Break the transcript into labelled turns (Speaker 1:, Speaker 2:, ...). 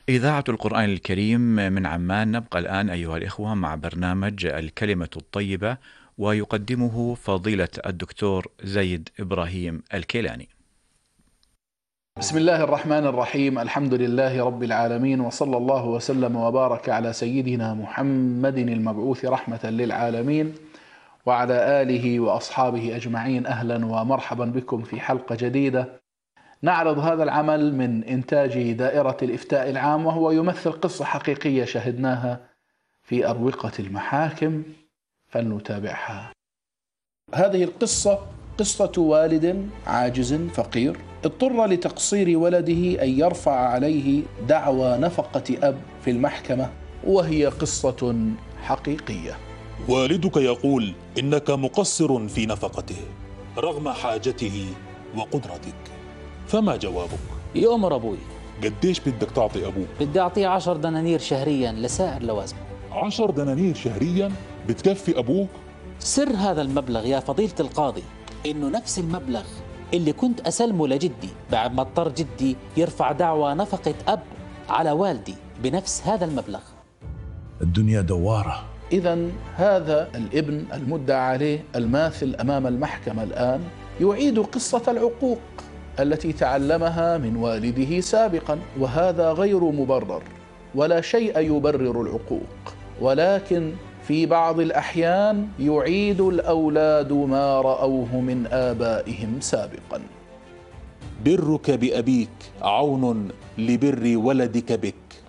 Speaker 1: إذاعة القرآن الكريم من عمان. نبقى الآن أيها الإخوة مع برنامج الكلمة الطيبة، ويقدمه فضيلة الدكتور زيد إبراهيم الكيلاني.
Speaker 2: بسم الله الرحمن الرحيم. الحمد لله رب العالمين، وصلى الله وسلم وبارك على سيدنا محمد المبعوث رحمة للعالمين وعلى آله وأصحابه أجمعين. أهلا ومرحبا بكم في حلقة جديدة نعرض هذا العمل من إنتاج دائرة الإفتاء العام، وهو يمثل قصة حقيقية شهدناها في أروقة المحاكم، فلنتابعها. هذه القصة قصة والد عاجز فقير اضطر لتقصير ولده أن يرفع عليه دعوى نفقة أب في المحكمة، وهي قصة حقيقية.
Speaker 3: والدك يقول إنك مقصر في نفقته رغم حاجته وقدرتك، فما جوابك؟
Speaker 4: يؤمر أبوي.
Speaker 3: قديش بدك تعطي أبوك؟
Speaker 4: بدي أعطيه 10 دنانير شهريا لسائر لوازمه.
Speaker 3: 10 دنانير شهريا بتكفي أبوك؟
Speaker 4: سر هذا المبلغ يا فضيلة القاضي إنه نفس المبلغ اللي كنت أسلمه لجدي بعد ما اضطر جدي يرفع دعوى نفقة أب على والدي بنفس هذا المبلغ.
Speaker 5: الدنيا دوارة.
Speaker 2: إذن هذا الابن المدعى عليه الماثل أمام المحكمة الآن يعيد قصة العقوق التي تعلمها من والده سابقا، وهذا غير مبرر، ولا شيء يبرر العقوق، ولكن في بعض الأحيان يعيد الأولاد ما رأوه من آبائهم سابقا.
Speaker 3: برك بأبيك عون لبر ولدك بك،